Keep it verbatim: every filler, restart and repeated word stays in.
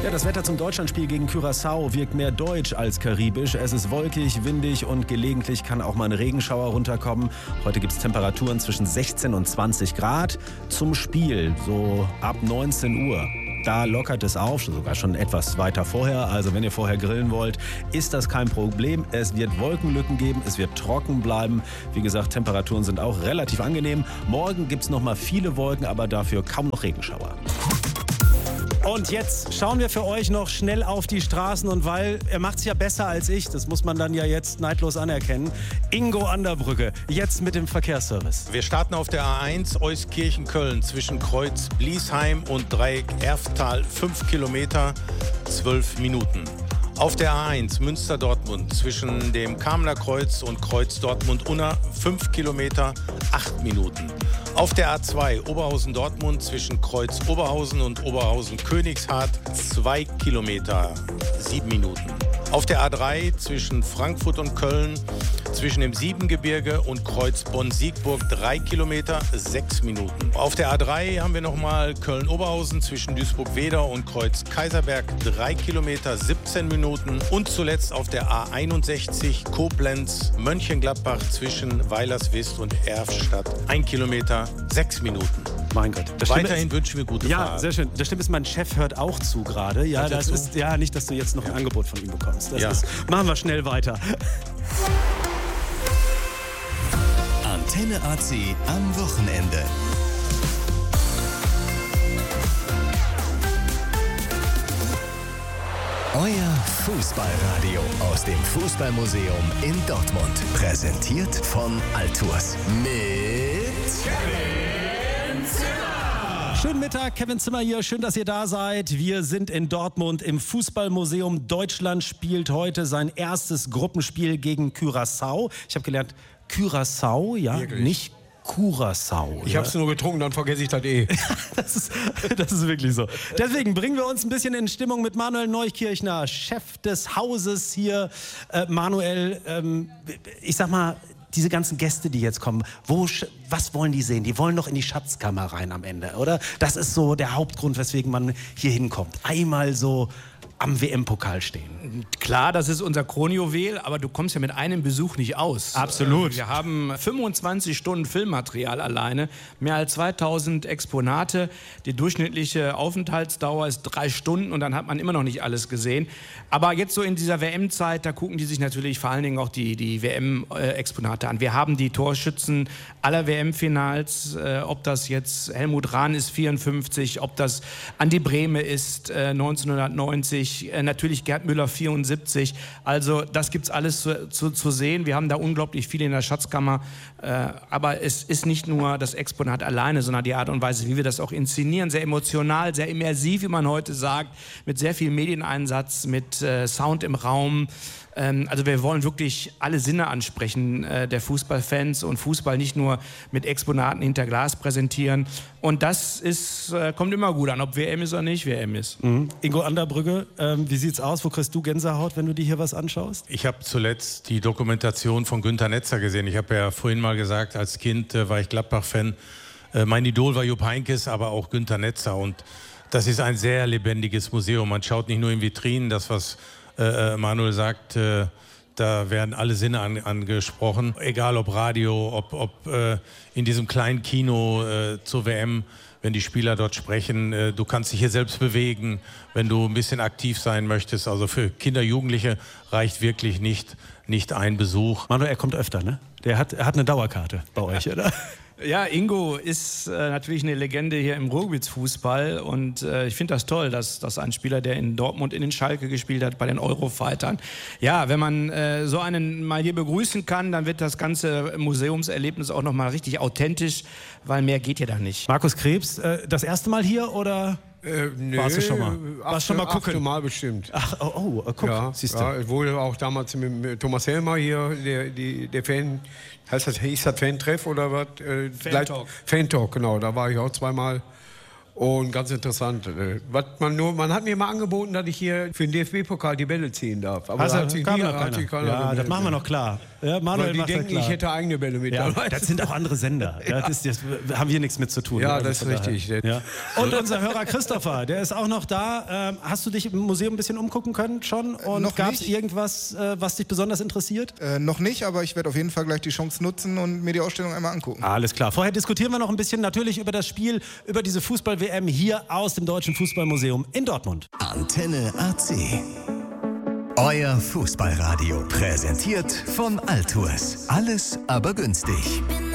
Ja, das Wetter zum Deutschlandspiel gegen Curaçao wirkt mehr deutsch als karibisch. Es ist wolkig, windig und gelegentlich kann auch mal ein Regenschauer runterkommen. Heute gibt es Temperaturen zwischen sechzehn und zwanzig Grad. Zum Spiel, so ab neunzehn Uhr. Da lockert es auf, sogar schon etwas weiter vorher. Also wenn ihr vorher grillen wollt, ist das kein Problem. Es wird Wolkenlücken geben, es wird trocken bleiben. Wie gesagt, Temperaturen sind auch relativ angenehm. Morgen gibt es noch mal viele Wolken, aber dafür kaum noch Regenschauer. Und jetzt schauen wir für euch noch schnell auf die Straßen. Und weil er macht es ja besser als ich, das muss man dann ja jetzt neidlos anerkennen. Ingo Anderbrügge, jetzt mit dem Verkehrsservice. Wir starten auf der A eins Euskirchen-Köln zwischen Kreuz Bliesheim und Dreieck Erftal. fünf Kilometer, zwölf Minuten. Auf der A eins Münster-Dortmund zwischen dem Kamener Kreuz und Kreuz Dortmund-Unna. fünf Kilometer, acht Minuten. Auf der A zwei Oberhausen-Dortmund zwischen Kreuz Oberhausen und Oberhausen-Königshardt zwei Kilometer, sieben Minuten. Auf der A drei zwischen Frankfurt und Köln zwischen dem Siebengebirge und Kreuz Bonn-Siegburg drei Kilometer, sechs Minuten. Auf der A drei haben wir nochmal Köln-Oberhausen zwischen Duisburg-Wedau und Kreuz Kaiserberg drei Kilometer, siebzehn Minuten. Und zuletzt auf der A einundsechzig Koblenz-Mönchengladbach zwischen Weilerswist und Erfstadt ein Kilometer, sechs Minuten. Mein Gott. Das Weiterhin wünschen wir gute ja, Fahrt. Ja, sehr schön. Das stimmt ist, mein Chef hört auch zu gerade. Ja, Hört er das zu? ist ja nicht, dass du jetzt noch ein Angebot von ihm bekommst. Das Ja. ist, machen wir schnell weiter. Antenne A C am Wochenende. Euer Fußballradio aus dem Fußballmuseum in Dortmund. Präsentiert von Altours. Mit Kevin Zimmer. Schönen Mittag, Kevin Zimmer hier. Schön, dass ihr da seid. Wir sind in Dortmund im Fußballmuseum. Deutschland spielt heute sein erstes Gruppenspiel gegen Curaçao. Ich habe gelernt, Curaçao, ja, Wirklich? nicht Curaçao. Ich ja. habe es nur getrunken, dann vergesse ich das eh. Das ist, das ist wirklich so. Deswegen bringen wir uns ein bisschen in Stimmung mit Manuel Neukirchner, Chef des Hauses hier. Äh, Manuel, ähm, ich sag mal, diese ganzen Gäste, die jetzt kommen, wo, was wollen die sehen? Die wollen doch in die Schatzkammer rein am Ende, oder? Das ist so der Hauptgrund, weswegen man hier hinkommt. Einmal so am W M-Pokal stehen. Klar, das ist unser Kronjuwel, aber du kommst ja mit einem Besuch nicht aus. Absolut. Wir haben fünfundzwanzig Stunden Filmmaterial alleine, mehr als zweitausend Exponate. Die durchschnittliche Aufenthaltsdauer ist drei Stunden und dann hat man immer noch nicht alles gesehen. Aber jetzt so in dieser W M-Zeit, da gucken die sich natürlich vor allen Dingen auch die, die W M-Exponate an. Wir haben die Torschützen aller W M-Finals, äh, ob das jetzt Helmut Rahn ist, vierundfünfzig, ob das Andi Brehme ist, äh, neunzehnhundertneunzig, natürlich Gerd Müller, vierundsiebzig. Also das gibt's alles zu, zu, zu sehen. Wir haben da unglaublich viel in der Schatzkammer. Äh, aber es ist nicht nur das Exponat alleine, sondern die Art und Weise, wie wir das auch inszenieren. Sehr emotional, sehr immersiv, wie man heute sagt. Mit sehr viel Medieneinsatz, mit äh, Sound im Raum. Ähm, also wir wollen wirklich alle Sinne ansprechen äh, der Fußballfans und Fußball nicht nur mit Exponaten hinter Glas präsentieren. Und das ist, äh, kommt immer gut an, ob W M ist oder nicht W M ist. Mhm. Ingo Anderbrügge, ähm, wie sieht's aus? Wo kriegst du Gänsehaut, wenn du dir hier was anschaust? Ich habe zuletzt die Dokumentation von Günter Netzer gesehen. Ich habe ja vorhin mal gesagt, als Kind äh, war ich Gladbach-Fan. Äh, mein Idol war Jupp Heynckes, aber auch Günter Netzer. Und das ist ein sehr lebendiges Museum. Man schaut nicht nur in Vitrinen, das, was äh, Manuel sagt, äh, da werden alle Sinne an, angesprochen. Egal ob Radio, ob, ob äh, in diesem kleinen Kino äh, zur W M, wenn die Spieler dort sprechen. Äh, du kannst dich hier selbst bewegen, wenn du ein bisschen aktiv sein möchtest. Also für Kinder, Jugendliche reicht wirklich nicht, nicht ein Besuch. Manuel, er kommt öfter, ne? Der hat, er hat eine Dauerkarte bei euch, oder? Ja, Ingo ist äh, natürlich eine Legende hier im Ruhrgebietsfußball und äh, ich finde das toll, dass, dass ein Spieler, der in Dortmund in den Schalke gespielt hat, bei den Eurofightern, ja, wenn man äh, so einen mal hier begrüßen kann, dann wird das ganze Museumserlebnis auch nochmal richtig authentisch, weil mehr geht ja da nicht. Markus Krebs, äh, das erste Mal hier oder? Äh, nee, Warst du schon mal? Achte, Warst schon mal gucken? achte Mal bestimmt. Ach, oh, oh guck, Ja, siehst du. ja, wohl auch damals mit, mit Thomas Helmer hier, der, die, der Fan, heißt das, hieß das Fan-Treff oder was? Äh, Fan-Talk. Fan-Talk, genau, da war ich auch zweimal. Und ganz interessant. äh, Was man nur, man hat mir mal angeboten, dass ich hier für den D F B-Pokal die Bälle ziehen darf. Aber Also, da hat sich kam nie- noch hat keiner. sich keiner Ja, das gemeldet. machen wir noch klar. Ja, Weil Manuel die macht das denken, klar. ich hätte eigene Bälle mit Ja, dabei. das sind auch andere Sender. Ja. Das, ist, das haben wir nichts mit zu tun. Ja, Also das ist von daher. richtig. Ja. Und unser Hörer Christopher, der ist auch noch da. Ähm, hast du dich im Museum ein bisschen umgucken können schon? Und noch gab es nicht. irgendwas, äh, was dich besonders interessiert? Äh, noch nicht, aber ich werde auf jeden Fall gleich die Chance nutzen und mir die Ausstellung einmal angucken. Alles klar. Vorher diskutieren wir noch ein bisschen natürlich über das Spiel, über diese Fußball-W M hier aus dem Deutschen Fußballmuseum in Dortmund. Antenne A C. Euer Fußballradio. Präsentiert von Altours. Alles aber günstig.